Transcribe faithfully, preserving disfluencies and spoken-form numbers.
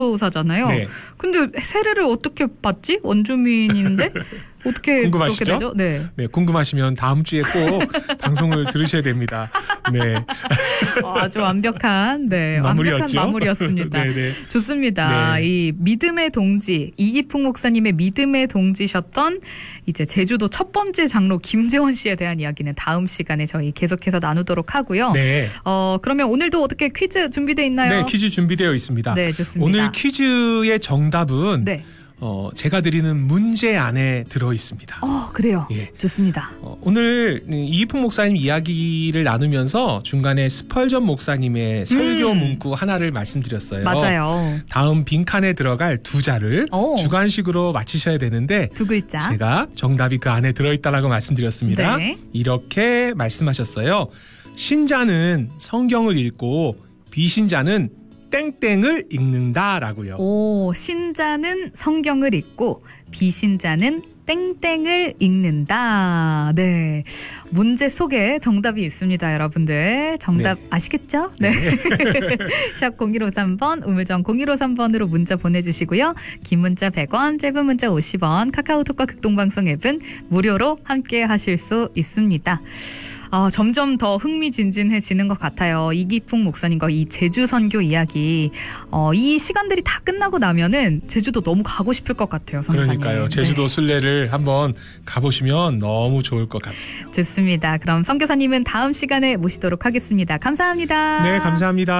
사잖아요. 네. 근데 세례를 어떻게 받지? 원주민인데 어떻게 궁금하시죠? 그렇게 되죠? 네. 네, 궁금하시면 다음 주에 꼭 방송을 들으셔야 됩니다. 네. 어, 아주 완벽한, 네, 마무리였죠? 완벽한 마무리였습니다. 네, 네. 좋습니다. 네. 이 믿음의 동지, 이기풍 목사님의 믿음의 동지셨던 이제 제주도 첫 번째 장로 김재원 씨에 대한 이야기는 다음 시간에 저희 계속해서 나누도록 하고요. 네. 어, 그러면 오늘도 어떻게 퀴즈 준비되어 있나요? 네, 퀴즈 준비되어 있습니다. 네, 좋습니다. 오늘 퀴즈의 정답은 네. 어, 제가 드리는 문제 안에 들어 있습니다. 어, 그래요. 예. 좋습니다. 어, 오늘 이기풍 목사님 이야기를 나누면서 중간에 스펄전 목사님의 설교 음. 문구 하나를 말씀드렸어요. 맞아요. 다음 빈칸에 들어갈 두 자를 오. 주관식으로 맞히셔야 되는데 두 글자. 제가 정답이 그 안에 들어있다라고 말씀드렸습니다. 네. 이렇게 말씀하셨어요. 신자는 성경을 읽고 비신자는 땡땡을 읽는다라고요. 오, 신자는 성경을 읽고 비신자는 땡땡을 읽는다. 네. 문제 속에 정답이 있습니다, 여러분들. 정답 네. 아시겠죠? 네. 샵 공일오삼 번, 우물정 공일오삼 번으로 문자 보내주시고요. 긴 문자 백 원, 짧은 문자 오십 원, 카카오톡과 극동방송 앱은 무료로 함께 하실 수 있습니다. 어, 점점 더 흥미진진해지는 것 같아요. 이기풍 목사님과 이 제주 선교 이야기. 어, 이 시간들이 다 끝나고 나면은 제주도 너무 가고 싶을 것 같아요, 선생님. 그러니까요. 제주도 네. 순례를 한번 가보시면 너무 좋을 것 같습니다. 좋습니다. 그럼 선교사님은 다음 시간에 모시도록 하겠습니다. 감사합니다. 네, 감사합니다.